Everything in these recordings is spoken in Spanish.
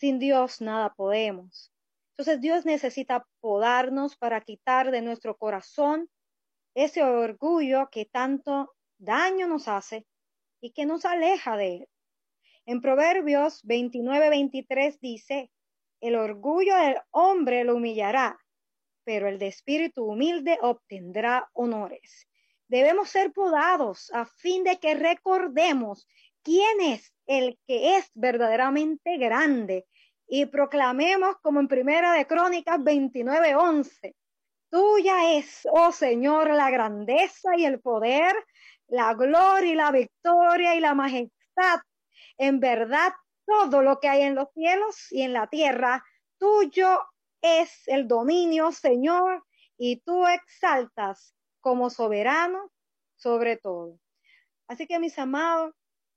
Sin Dios nada podemos. Entonces Dios necesita podarnos para quitar de nuestro corazón ese orgullo que tanto daño nos hace y que nos aleja de Él. En Proverbios 29:23 dice, el orgullo del hombre lo humillará, pero el de espíritu humilde obtendrá honores. Debemos ser podados a fin de que recordemos quién es el que es verdaderamente grande y proclamemos como en Primera de Crónicas 29:11. Tuya es, oh Señor, la grandeza y el poder, la gloria y la victoria y la majestad. En verdad, todo lo que hay en los cielos y en la tierra, tuyo es el dominio, Señor, y tú exaltas como soberano sobre todo. Así que, mis amados,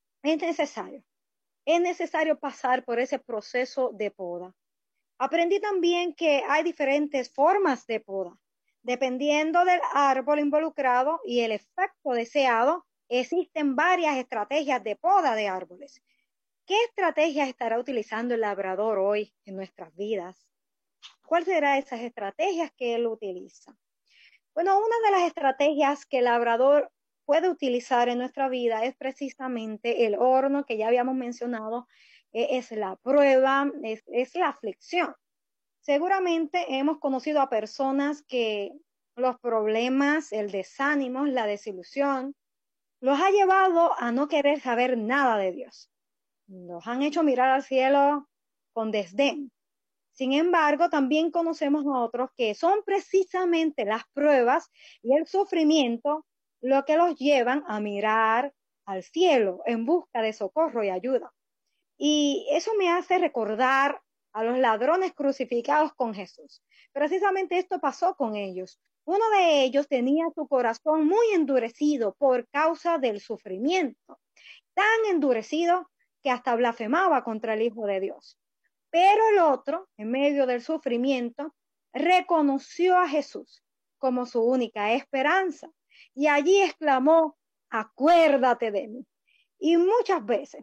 es necesario pasar por ese proceso de poda. Aprendí también que hay diferentes formas de poda. Dependiendo del árbol involucrado y el efecto deseado, existen varias estrategias de poda de árboles. ¿Qué estrategias estará utilizando el labrador hoy en nuestras vidas? ¿Cuáles serán esas estrategias que él utiliza? Bueno, una de las estrategias que el labrador puede utilizar en nuestra vida es precisamente el horno que ya habíamos mencionado, es la prueba, es la aflicción. Seguramente hemos conocido a personas que los problemas, el desánimo, la desilusión, los ha llevado a no querer saber nada de Dios. Nos han hecho mirar al cielo con desdén. Sin embargo, también conocemos a otros que son precisamente las pruebas y el sufrimiento lo que los llevan a mirar al cielo en busca de socorro y ayuda. Y eso me hace recordar a los ladrones crucificados con Jesús. Precisamente esto pasó con ellos. Uno de ellos tenía su corazón muy endurecido por causa del sufrimiento, tan endurecido que hasta blasfemaba contra el Hijo de Dios. Pero el otro, en medio del sufrimiento, reconoció a Jesús como su única esperanza y allí exclamó, acuérdate de mí. Y muchas veces,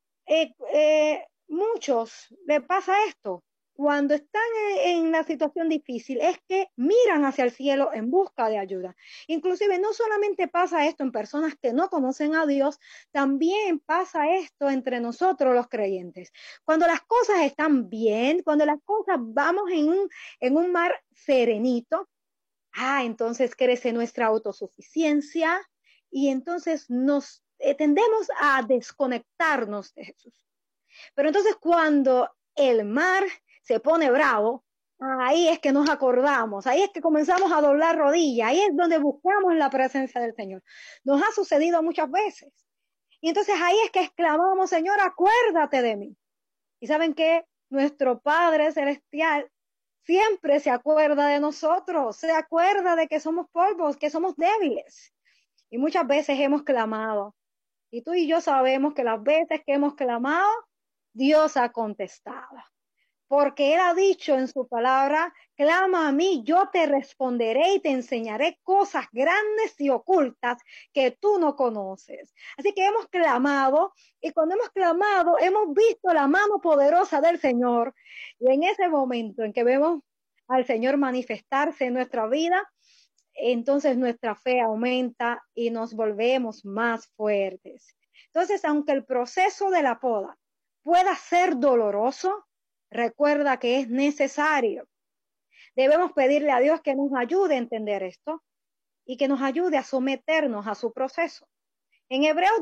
muchos les pasa esto. Cuando están en la situación difícil es que miran hacia el cielo en busca de ayuda. Inclusive no solamente pasa esto en personas que no conocen a Dios, también pasa esto entre nosotros los creyentes. Cuando las cosas están bien, cuando las cosas vamos en un mar serenito, entonces crece nuestra autosuficiencia y entonces nos tendemos a desconectarnos de Jesús. Pero entonces cuando el mar se pone bravo, ahí es que nos acordamos, ahí es que comenzamos a doblar rodillas, ahí es donde buscamos la presencia del Señor. Nos ha sucedido muchas veces. Y entonces ahí es que exclamamos, Señor, acuérdate de mí. Y ¿saben qué? Nuestro Padre Celestial siempre se acuerda de nosotros, se acuerda de que somos polvos, que somos débiles. Y muchas veces hemos clamado. Y tú y yo sabemos que las veces que hemos clamado, Dios ha contestado. Porque Él ha dicho en su palabra, clama a mí, yo te responderé y te enseñaré cosas grandes y ocultas que tú no conoces. Así que hemos clamado y cuando hemos clamado, hemos visto la mano poderosa del Señor. Y en ese momento en que vemos al Señor manifestarse en nuestra vida, entonces nuestra fe aumenta y nos volvemos más fuertes. Entonces, aunque el proceso de la poda pueda ser doloroso, recuerda que es necesario. Debemos pedirle a Dios que nos ayude a entender esto y que nos ayude a someternos a su proceso. En Hebreos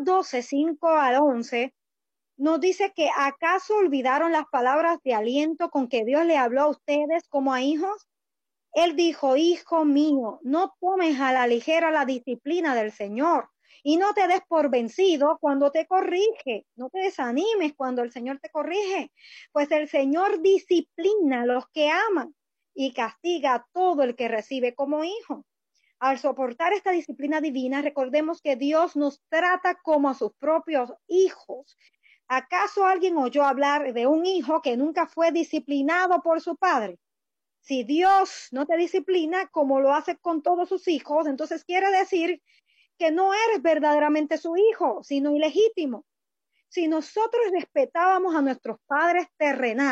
12:5-11, nos dice que ¿acaso olvidaron las palabras de aliento con que Dios le habló a ustedes como a hijos? Él dijo, hijo mío, no tomes a la ligera la disciplina del Señor y no te des por vencido cuando te corrige. No te desanimes cuando el Señor te corrige, pues el Señor disciplina a los que aman y castiga a todo el que recibe como hijo. Al soportar esta disciplina divina, recordemos que Dios nos trata como a sus propios hijos. ¿Acaso alguien oyó hablar de un hijo que nunca fue disciplinado por su padre? Si Dios no te disciplina como lo hace con todos sus hijos, entonces quiere decir que no eres verdaderamente su hijo, sino ilegítimo. Si nosotros respetábamos a nuestros padres terrenales,